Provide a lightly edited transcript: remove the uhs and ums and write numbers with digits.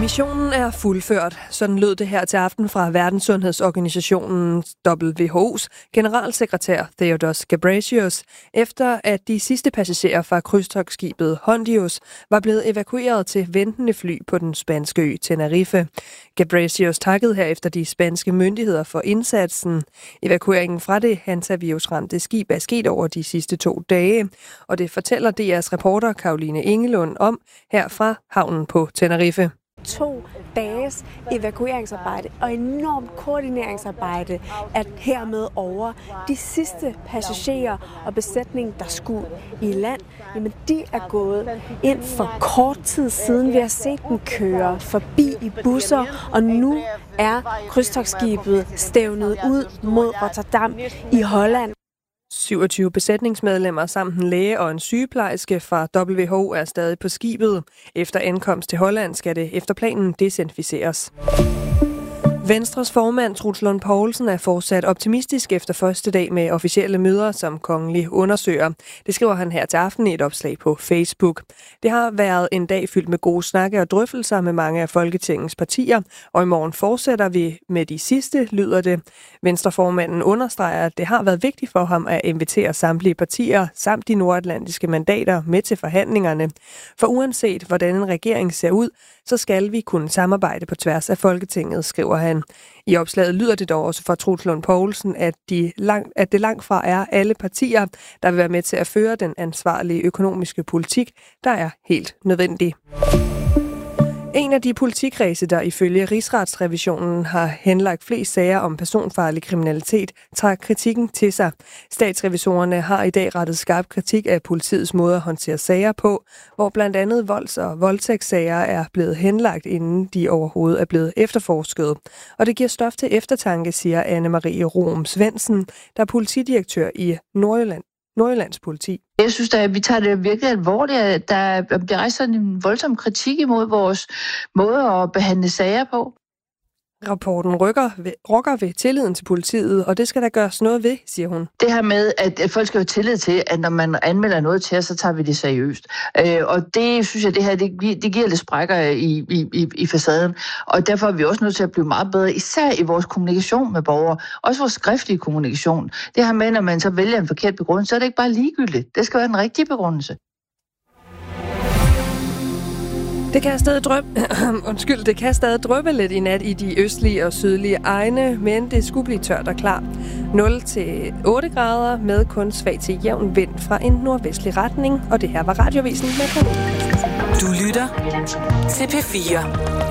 Missionen er fuldført. Sådan lød det her til aften fra Verdenssundhedsorganisationen WHO's generalsekretær Theodoros Ghebreyesus, efter at de sidste passagerer fra krydstogtskibet Hondius var blevet evakueret til ventende fly på den spanske ø Tenerife. Ghebreyesus takkede herefter de spanske myndigheder for indsatsen. Evakueringen fra det hantavirusramte skib er sket over de sidste 2 dage, og det fortæller DR's reporter Caroline Engelund om her fra havnen på Tenerife. 2 dages evakueringsarbejde og enormt koordineringsarbejde er hermed over. De sidste passagerer og besætning, der skulle i land, jamen de er gået ind for kort tid siden. Vi har set dem køre forbi i busser, og nu er krydstogtskibet stævnet ud mod Rotterdam i Holland. 27 besætningsmedlemmer samt en læge og en sygeplejerske fra WHO er stadig på skibet. Efter ankomst til Holland skal det efter planen desinficeres. Venstres formand Troels Lund Poulsen er fortsat optimistisk efter første dag med officielle møder som kongelig undersøger. Det skriver han her til aften i et opslag på Facebook. Det har været en dag fyldt med gode snakke og drøftelser med mange af Folketingets partier, og i morgen fortsætter vi med de sidste, lyder det. Venstreformanden understreger, at det har været vigtigt for ham at invitere samtlige partier samt de nordatlantiske mandater med til forhandlingerne. For uanset hvordan en regering ser ud, så skal vi kunne samarbejde på tværs af Folketinget, skriver han. I opslaget lyder det dog også fra Troels Lund Poulsen, at det langt fra er alle partier, der vil være med til at føre den ansvarlige økonomiske politik, der er helt nødvendig. En af de politikredse, der ifølge Rigsretsrevisionen har henlagt flest sager om personfarlig kriminalitet, tager kritikken til sig. Statsrevisorerne har i dag rettet skarp kritik af politiets måde at håndtere sager på, hvor blandt andet volds- og voldtægtssager er blevet henlagt, inden de overhovedet er blevet efterforsket. Og det giver stof til eftertanke, siger Anne-Marie Rom Svendsen, der er politidirektør i Nordjyllands politi. Jeg synes, at vi tager det virkelig alvorligt, at der bliver rejst sådan en voldsom kritik imod vores måde at behandle sager på. Rapporten rokker ved tilliden til politiet, og det skal der gøres noget ved, siger hun. Det her med, at folk skal have tillid til, at når man anmelder noget til os, så tager vi det seriøst. Og det synes jeg, det her det giver lidt sprækker i facaden. Og derfor er vi også nødt til at blive meget bedre, især i vores kommunikation med borgere. Også vores skriftlige kommunikation. Det her med, når man så vælger en forkert begrundelse, så er det ikke bare ligegyldigt. Det skal være den rigtige begrundelse. Det kan stadig dryppe lidt i nat i de østlige og sydlige egne, men det skulle blive tørt og klart. 0-8 grader med kun svag til jævn vind fra en nordvestlig retning, og det her var Radioavisen med Pernille Christensen. Du lytter til P4.